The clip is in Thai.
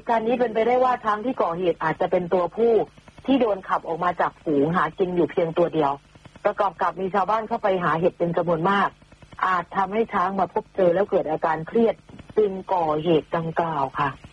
ตุการณ์นี้เป็นไปได้ว่าช้างที่ก่อเหตุอาจจะเป็นตัวผู้ที่โดนขับออกมาจากฝูงหากินอยู่เพียงตัวเดียวประกอบกับมีชาวบ้านเข้าไปหาเห็ดเป็นจำนวนมากอาจทำให้ช้างมาพบเจอแล้วเกิดอาการเครียดจึงก่อเหตุดังกล่าวค่ะ